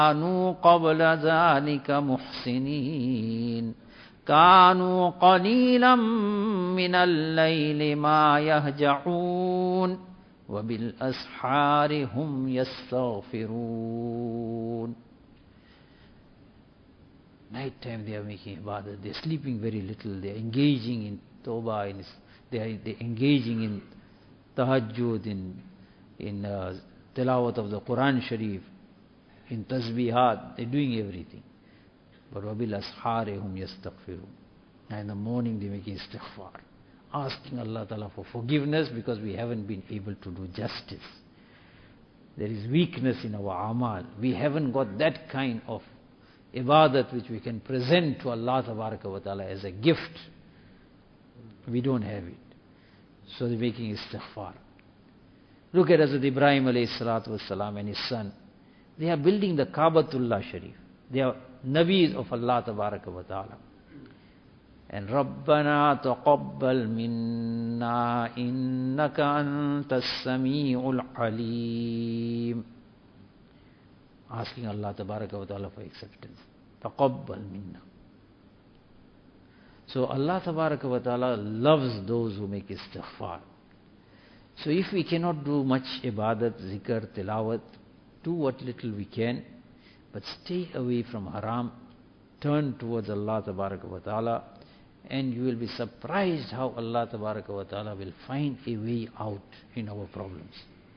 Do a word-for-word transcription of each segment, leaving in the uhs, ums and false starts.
كانوا قبل ذلك محسنين كانوا قليلا من الليل ما يهجعون وبالأسحار هم يستغفرون. Night time they are making ibadah, they are sleeping very little, they are engaging in tawbah, in, they are they are engaging in tahajjud, in, in uh, tilawat of the Quran Sharif, in tasbihat, they are doing everything. But wabil ashari hum yastaghfirun. In the morning they are making istighfar, asking Allah Ta'ala for forgiveness because we haven't been able to do justice. There is weakness in our amal. We haven't got that kind of ibadat which we can present to Allah Ta'ala as a gift. We don't have it. So they're making istighfar. Look at Hazrat Ibrahim alayhi salatu wasalam and his son. They are building the Kaabatullah Sharif. They are Nabis of Allah Ta'ala. And Rabbana taqabbal minna innaka antas sami'ul alim. Asking Allah Ta'ala for acceptance. Taqabbal minna. So Allah Ta'ala loves those who make istighfar. So if we cannot do much ibadat, zikr, tilawat, do what little we can, but stay away from haram, turn towards Allah Ta'ala, and you will be surprised how Allah Ta'ala will find a way out in our problems.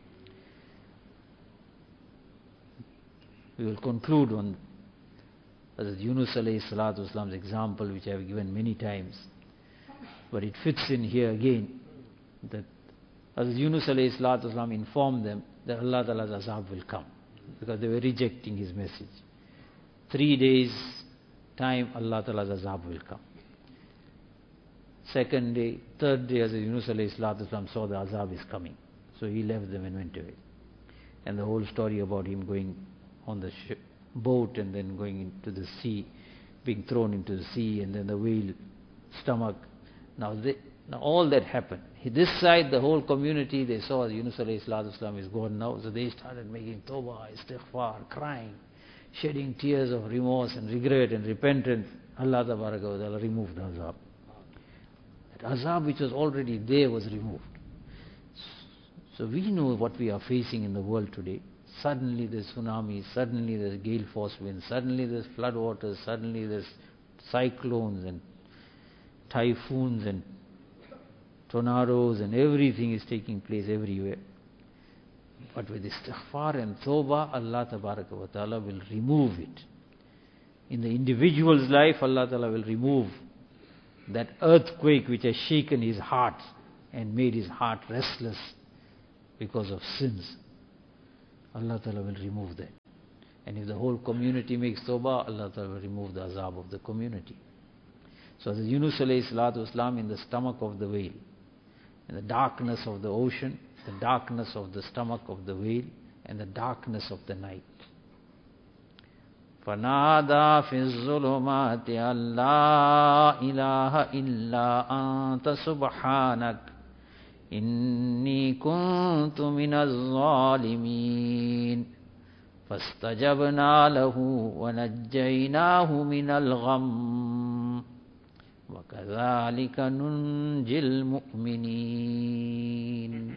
We will conclude on Hazrat Yunus alayhi salatu wasalam's example, which I have given many times, but it fits in here again, that Hazrat Yunus alayhi salatu wasalam informed them that Allah Ta'ala's azab will come, because they were rejecting his message. Three days time Allah Ta'ala's azab will come. Second day, third day, Hazrat Yunus alayhi salatu wasalam saw the azab is coming. So he left them and went away. And the whole story about him going on the ship, boat and then going into the sea, being thrown into the sea, and then the whale stomach. Now, they, now all that happened. This side, the whole community, they saw Yunus alayhi salatu wasalam is gone now. So they started making tawbah, istighfar, crying, shedding tears of remorse and regret and repentance. Allah Ta'ala removed the azab. That azab which was already there was removed. So we know what we are facing in the world today. Suddenly there's tsunamis, suddenly there's gale force winds, suddenly there's floodwaters, suddenly there's cyclones and typhoons and tornadoes, and everything is taking place everywhere. But with istighfar and tawbah, Allah Ta'ala will remove it. In the individual's life, Allah Ta'ala will remove that earthquake which has shaken his heart and made his heart restless because of sins. Allah Ta'ala will remove that. And if the whole community makes tawbah, Allah Ta'ala will remove the azab of the community. So as Yunus alayhi salatu wasalam in the stomach of the whale, in the darkness of the ocean, the darkness of the stomach of the whale, and the darkness of the night. فَنَادَى فِي الظُّلُمَاتِ أَن لَا إِلَهَ إِلَّا أَنْتَ سُبْحَانَكَ إِنِّي كُنْتُ مِنَ الظَّالِمِينَ فَاسْتَجَبْنَا لَهُ وَنَجَّيْنَاهُ مِنَ الْغَمِّ وَكَذَلِكَ نُنْجِي الْمُؤْمِنِينَ.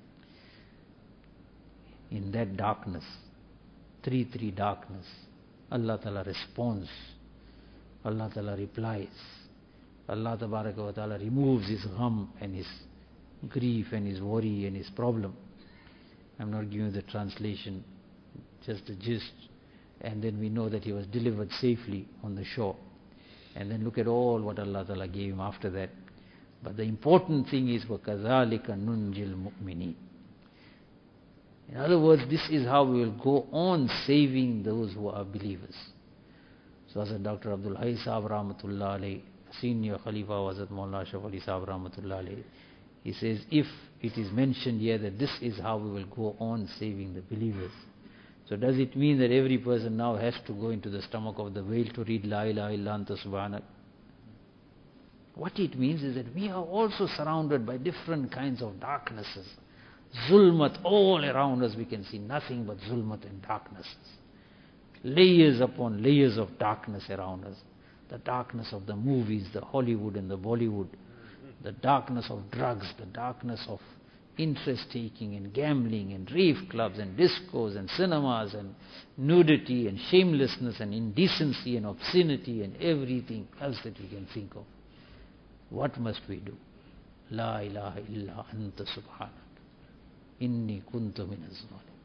In that darkness, three three darkness, Allah Ta'ala responds, Allah Ta'ala replies, Allah Ta'ala removes his gham and his grief and his worry and his problem. I'm not giving the translation, just a gist. And then we know that he was delivered safely on the shore. And then look at all what Allah Ta'ala gave him after that. But the important thing is وَكَذَلِكَ نُنْجِي الْمُؤْمِنِينَ. In other words, this is how we will go on saving those who are believers. So as Doctor Abdul Hayy Sahab Rahmatullah alayhi, senior Khalifa was at Maulana Ashraf Ali Sahab Rahmatullah alayhi, he says, if it is mentioned here that this is how we will go on saving the believers, so does it mean that every person now has to go into the stomach of the whale to read La ilaha illa anta subhanak? What it means is that we are also surrounded by different kinds of darknesses. Zulmat all around us, we can see nothing but zulmat and darknesses. layers upon layers of darkness around us. The darkness of the movies, the Hollywood and the Bollywood, the darkness of drugs, the darkness of interest-taking and gambling and rave clubs and discos and cinemas and nudity and shamelessness and indecency and obscenity and everything else that we can think of. What must we do? La ilaha illa anta subhanak inni kuntu minaz zalimin.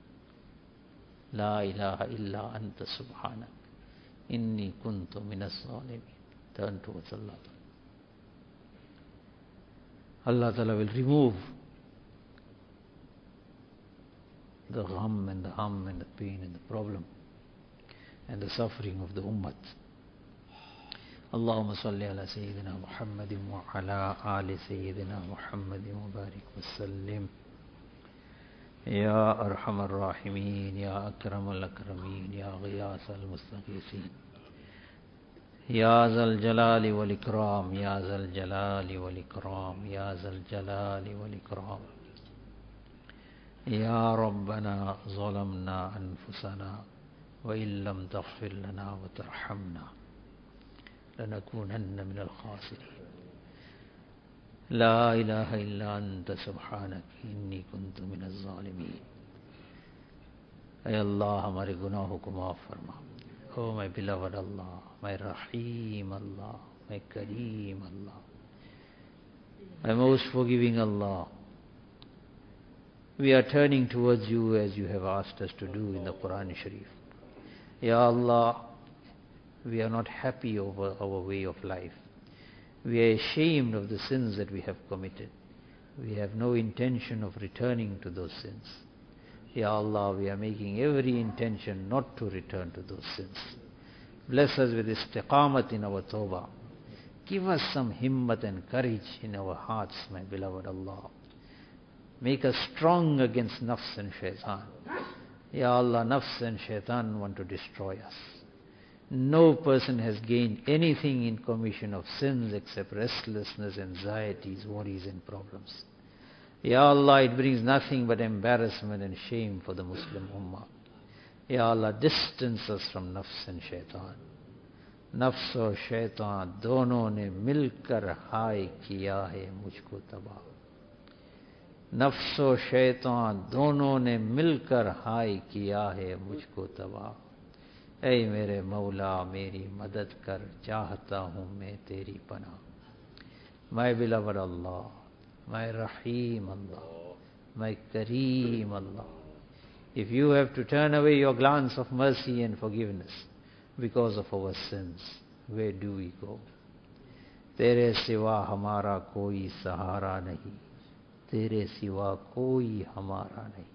La ilaha illa anta subhanak inni kuntu minaz zalimin. Turn towards Allah. Allah Ta'ala will remove the gham and the hum and the pain and the problem and the suffering of the ummah. Allahumma salli ala Sayyidina Muhammadin wa ala ali Sayyidina Muhammadin wa barik wa sallim. Ya Arhamar Rahimeen, Ya Akramal Akrameen, Ya Ghiyas al-Mustaghisin, Ya Zal Jalali wal Ikram, Ya Zal Jalali wal Ikram, Ya Zal Jalali wal Ikram. يا ربنا ظلمنا أنفسنا وإن لم تغفر لنا وترحمنا لنكونن من الخاسرين. لا إله إلا أنت سبحانك إني كنت من الظالمين. اے اللہ ہمارے گناہوں کو معاف فرما. Oh my beloved Allah, my Rahim Allah, my Kareem Allah, my most forgiving Allah, we are turning towards you as you have asked us to do in the Quran Sharif. Ya Allah, we are not happy over our way of life. We are ashamed of the sins that we have committed. We have no intention of returning to those sins. Ya Allah, we are making every intention not to return to those sins. Bless us with istiqamat in our tawbah. Give us some himmat and courage in our hearts, my beloved Allah. Make us strong against nafs and shaitan. Ya Allah, nafs and shaitan want to destroy us. No person has gained anything in commission of sins except restlessness, anxieties, worries and problems. Ya Allah, it brings nothing but embarrassment and shame for the Muslim Ummah. Ya Allah, distance us from nafs and shaitan. Nafs और शैतान दोनों ने मिलकर हाय किया है मुझको तबाह. नफ्स और शैतान दोनों ने मिलकर हाय किया है मुझको तबाह. ऐ मेरे मौला मेरी मदद कर, चाहता हूँ मैं तेरी पनाह. My beloved Allah, my Rahim Allah, my Kareem Allah, if you have to turn away your glance of mercy and forgiveness because of our sins, where do we go? तेरे सिवा हमारा कोई सहारा नहीं, तेरे सिवा कोई हमारा नहीं.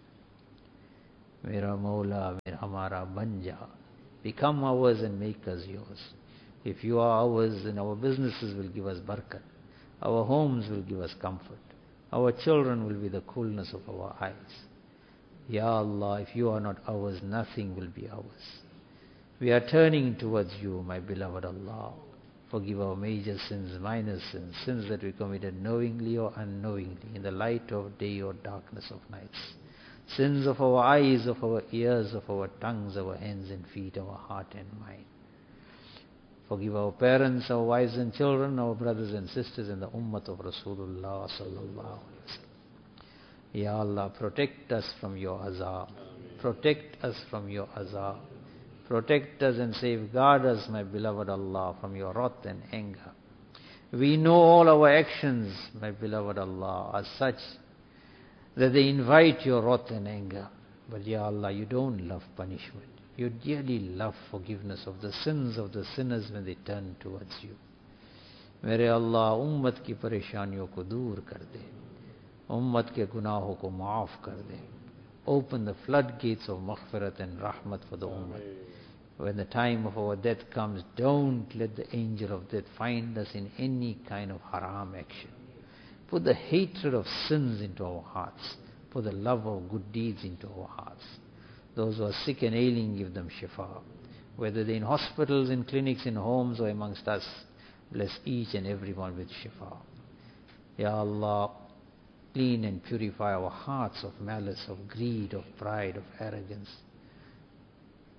मेरा मौला मेरा हमारा बन जा. Become ours and make us yours. If you are ours, then our businesses will give us barakat. Our homes will give us comfort. Our children will be the coolness of our eyes. Ya Allah, if you are not ours, nothing will be ours. We are turning towards you, my beloved Allah. Forgive our major sins, minor sins, sins that we committed knowingly or unknowingly, in the light of day or darkness of nights. Sins of our eyes, of our ears, of our tongues, our hands and feet, our heart and mind. Forgive our parents, our wives and children, our brothers and sisters, and the ummah of Rasulullah sallallahu alaihi wasallam. Ya Allah, protect us from your azab. Protect us from your azab. Protect us and safeguard us, my beloved Allah, from your wrath and anger. We know all our actions, my beloved Allah, are such that they invite your wrath and anger. But Ya Allah, you don't love punishment. You dearly love forgiveness of the sins of the sinners when they turn towards you. Mere Allah, ummat ki pareshaniyon ko dur kar de. Ummat ke gunahon ko maaf kar de. Open the floodgates of maghfirat and rahmat for the ummah. When the time of our death comes, don't let the angel of death find us in any kind of haram action. Put the hatred of sins into our hearts. Put the love of good deeds into our hearts. Those who are sick and ailing, give them shifa. Whether they're in hospitals, in clinics, in homes, or amongst us, bless each and everyone with shifa. Ya Allah, clean and purify our hearts of malice, of greed, of pride, of arrogance.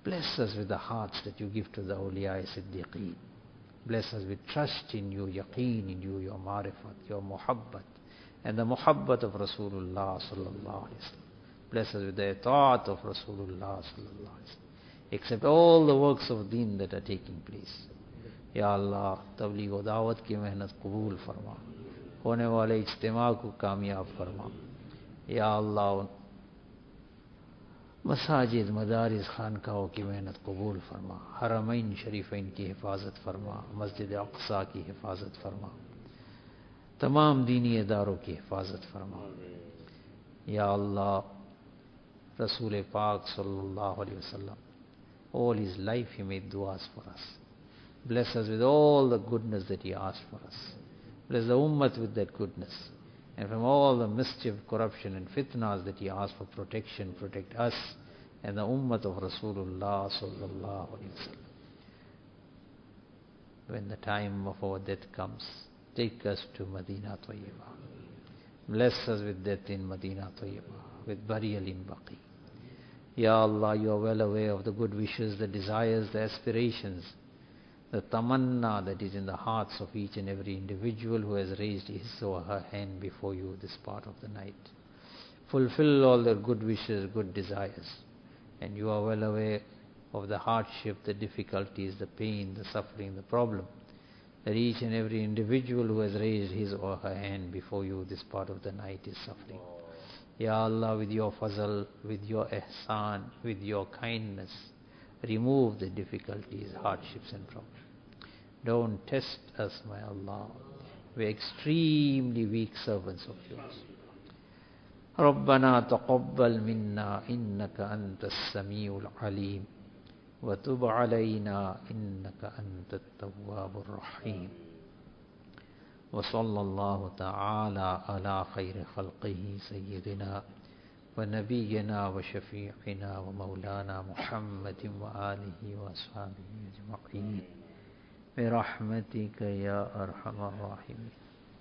Bless us with the hearts that you give to the awliya siddiqeen. Bless us with trust in you, yaqeen in you, your marifat, your muhabbat, and the muhabbat of Rasulullah sallallahu alaihi wasallam. Bless us with the itaat of Rasulullah sallallahu alaihi wasallam. Accept all the works of deen that are taking place. Ya Allah, tabligh wa da'wat ki mehnat qabul farma. होने वाले इज्तिमा को कामयाब फरमा. या अल्लाह मसाजिद मदारिस खानकाहों की मेहनत कबूल फरमा. हरमैन शरीफैन की हिफाजत फरमा. मस्जिद अक़सा की हिफाजत फरमा. तमाम दीनी इदारों की हिफाजत फरमा. या अल्लाह रसूल पाक सल्लल्लाहु अलैहि वसल्लम, all his life he made du'as for us. Bless us with all the goodness that he asked for us. Bless the ummah with that goodness. And from all the mischief, corruption and fitnas that he asked for protection, protect us and the ummah of Rasulullah sallallahu alaihi wasallam. When the time of our death comes, take us to Madinah Tayyibah. Bless us with death in Madinah Tayyibah, with burial in Baqi. Ya Allah, you are well aware of the good wishes, the desires, the aspirations, the tamanna that is in the hearts of each and every individual who has raised his or her hand before you this part of the night. Fulfill all their good wishes, good desires. And you are well aware of the hardship, the difficulties, the pain, the suffering, the problem that each and every individual who has raised his or her hand before you this part of the night is suffering. Ya Allah, with your fazl, with your ihsan, with your kindness, remove the difficulties, hardships and problems. Don't test us, my Allah. We are extremely weak servants of yours. ربنا تقبل منا إنك أنت السميع العليم وتب علينا إنك أنت التواب الرحيم وصلى الله تعالى على خير خلقه سيدنا ونبينا وشفيعنا ومولانا محمد وآله وأصحابه أجمعين برحمتك يا أرحم الراحمين.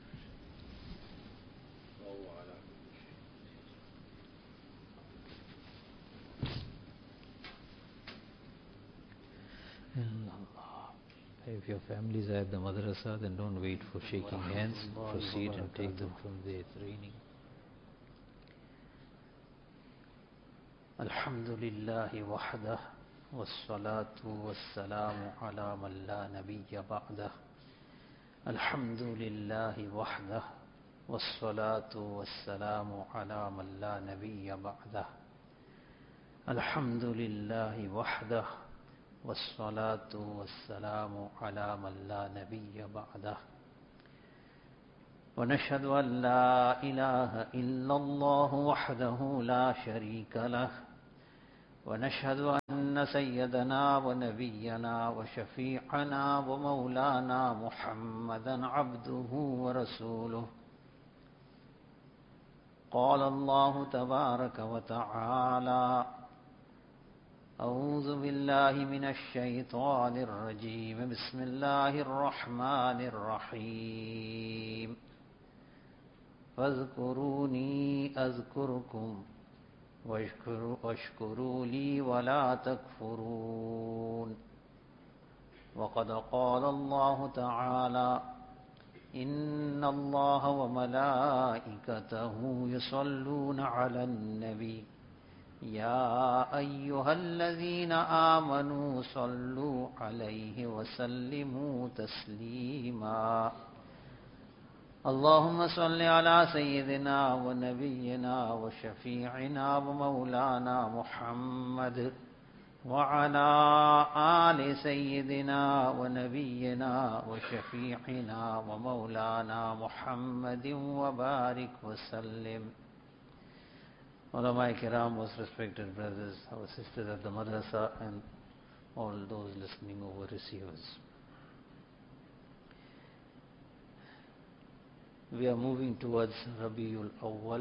If your families are at the madrasa, then don't wait for shaking hands. Proceed and take them from there. It's raining. Alhamdulillah wahdah wassalatu wassalamu ala man la nabiyya ba'dah. Alhamdulillah wahdah wassalatu wassalamu ala man la nabiyya ba'dah. Alhamdulillah wahdah والصلاة والسلام على من لا نبي بعده ونشهد أن لا إله إلا الله وحده لا شريك له ونشهد أن سيدنا ونبينا وشفيعنا ومولانا محمدا عبده ورسوله. قال الله تبارك وتعالى أعوذ بالله من الشيطان الرجيم بسم الله الرحمن الرحيم فاذكروني أذكركم واشكروا لي ولا تكفرون. وقد قال الله تعالى إن الله وملائكته يصلون على النبي يا أيها الذين آمنوا صلوا عليه وسلموا تسليما. اللهم صل على سيدنا ونبينا وشفيعنا ومولانا محمد وعلى آل سيدنا ونبينا وشفيعنا ومولانا محمد وبارك وسلم. Ulama Kiram, most respected brothers, our sisters at the madrasa, and all those listening over receivers. We are moving towards Rabiul Awwal.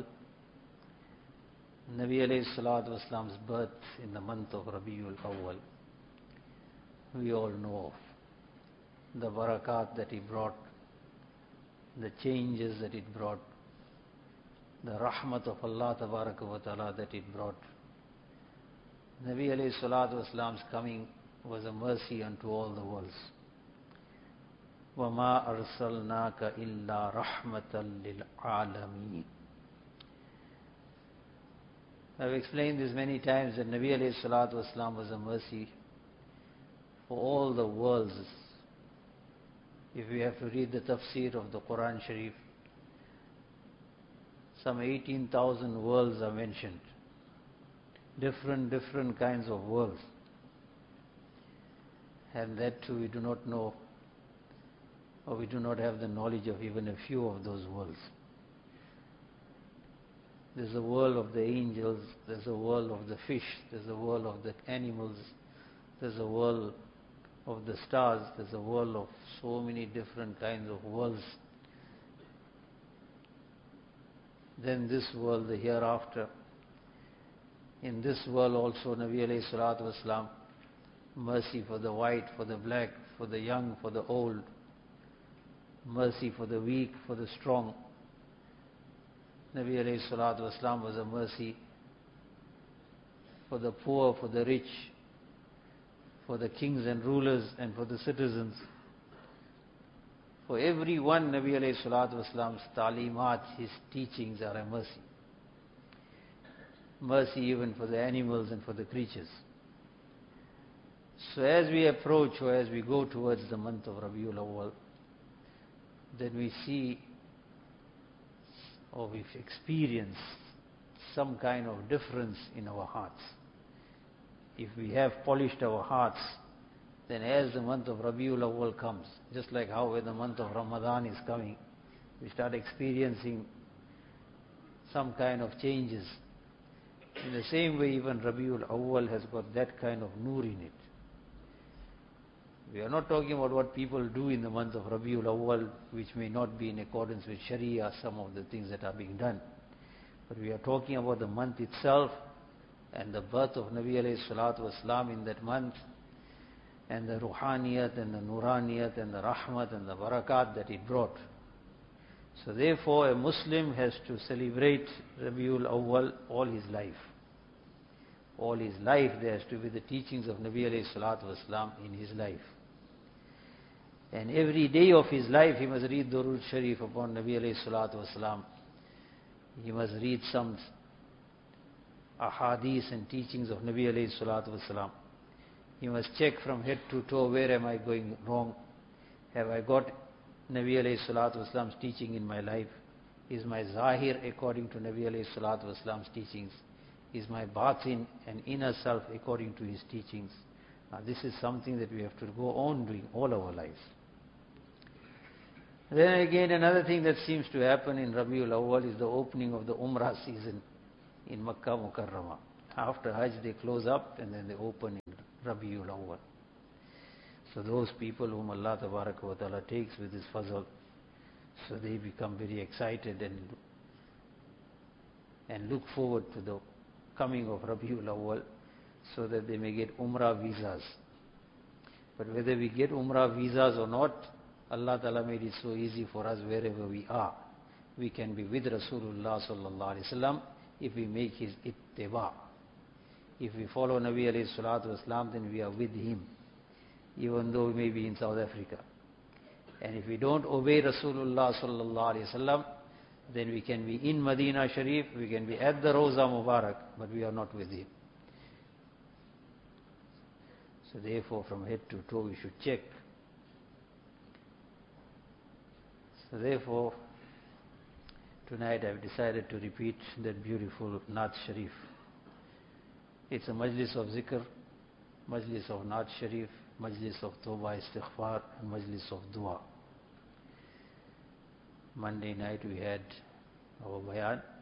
Nabi alayhi salatu wasalam's birth in the month of Rabiul Awwal. We all know of the barakat that he brought, the changes that it brought, the rahmat of Allah tabaraka wa ta'ala that it brought, Nabi alayhi salatu wasalam's coming was a mercy unto all the worlds. وَمَا أَرْسَلْنَاكَ إِلَّا رَحْمَةً لِلْعَالَمِينَ. I've explained this many times that Nabi alayhi salatu wasalam was a mercy for all the worlds. If we have to read the tafsir of the Quran Sharif, some eighteen thousand worlds are mentioned. Different, different kinds of worlds. And that too we do not know, or we do not have the knowledge of even a few of those worlds. There's a world of the angels, there's a world of the fish, there's a world of the animals, there's a world of the stars, there's a world of so many different kinds of worlds. Then this world, the hereafter. In this world also, Nabi alayhi salatu wasalam, mercy for the white, for the black, for the young, for the old, mercy for the weak, for the strong. Nabi alayhi salatu wasalam was a mercy for the poor, for the rich, for the kings and rulers, and for the citizens. For everyone, Nabi alayhi salatu wasalam's talimat, his teachings are a mercy. Mercy even for the animals and for the creatures. So as we approach, or as we go towards the month of Rabiul Awwal, then we see, or we experience some kind of difference in our hearts. If we have polished our hearts, then as the month of Rabiul Awwal comes, just like how when the month of Ramadan is coming, we start experiencing some kind of changes. In the same way, even Rabiul Awwal has got that kind of nur in it. We are not talking about what people do in the month of Rabiul Awwal, which may not be in accordance with Sharia, some of the things that are being done. But we are talking about the month itself, and the birth of Nabi alayhi salatu wasalam in that month, and the ruhaniyat and the nuraniyat and the rahmat and the barakat that it brought. So therefore, a Muslim has to celebrate Rabiul Awwal all his life. All his life there has to be the teachings of Nabi alayhi salatu wasalam in his life. And every day of his life he must read Durud Sharif upon Nabi alayhi salatu wasalam. He must read some ahadith and teachings of Nabi alayhi salatu wasalam. He must check from head to toe, where am I going wrong? Have I got Nabi alayhi salatu wasalam's teaching in my life? Is my zahir according to Nabi alayhi salatu wasalam's teachings? Is my batin and inner self according to his teachings? Now this is something that we have to go on doing all our lives. Then again, another thing that seems to happen in Rabiul Awwal is the opening of the Umrah season in Makkah Mukarramah. After Hajj they close up and then they open in Rabiul Awwal. So those people whom Allah Tabaraka wa Ta'ala takes with His fazl, so they become very excited and and look forward to the coming of Rabiul Awwal, so that they may get Umrah visas. But whether we get Umrah visas or not, Allah Ta'ala made it so easy for us wherever we are. We can be with Rasulullah Sallallahu Alaihi Wasallam if we make his ittiba. If we follow Nabi alayhi salatu wasalam, then we are with him, even though we may be in South Africa. And if we don't obey Rasulullah Sallallahu Alaihi Wasallam, then we can be in Medina Sharif, we can be at the Roza Mubarak, but we are not with him. So therefore, from head to toe we should check. So therefore, tonight I have decided to repeat that beautiful Naat Sharif. It's a majlis of zikr, majlis of Naat Sharif, majlis of Tawbah Istighfar, and majlis of Dua. Monday night we had our bayan,